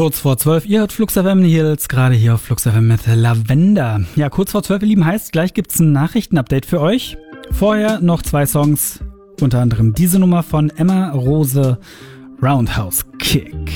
Kurz vor 12, ihr hört Flux FM, Nils, gerade hier auf Flux FM mit Lavender. Ja, kurz vor 12, ihr Lieben, heißt, gleich gibt's ein Nachrichtenupdate für euch. Vorher noch 2 Songs, unter anderem diese Nummer von Emma Rose, Roundhouse Kick.